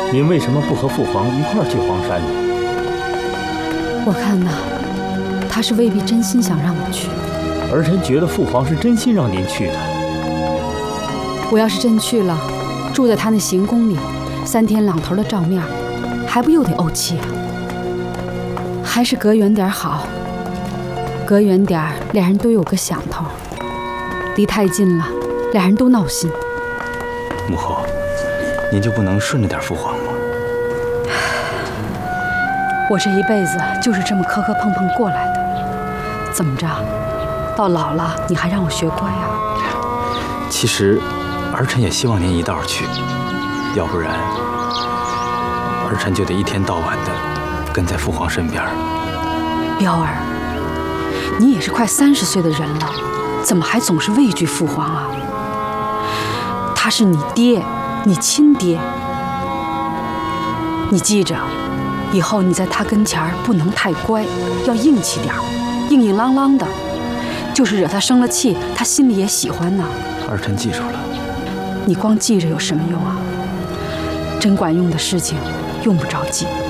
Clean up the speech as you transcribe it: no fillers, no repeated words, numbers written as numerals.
您为什么不和父皇一块儿去黄山呢？ 我看呐，他是未必真心想让我去。 儿臣觉得父皇是真心让您去的。 我要是真去了，住在他那行宫里，3天2头的照面，还不又得怄气啊？还是隔远点好，隔远点俩人都有个响头。离太近了，俩人都闹心。 母后，您就不能顺着点父皇吗？ 我这一辈子就是这么磕磕碰碰过来的，怎么着，到老了你还让我学乖啊？ 其实，儿臣也希望您一道去，要不然，儿臣就得一天到晚的跟在父皇身边。 彪儿，你也是快30岁的人了，怎么还总是畏惧父皇啊？他是你爹，你亲爹，你记着，以后你在他跟前不能太乖，要硬气点，硬硬朗朗的，就是惹他生了气，他心里也喜欢呢。 儿臣记住了。 你光记着有什么用啊？真管用的事情用不着记。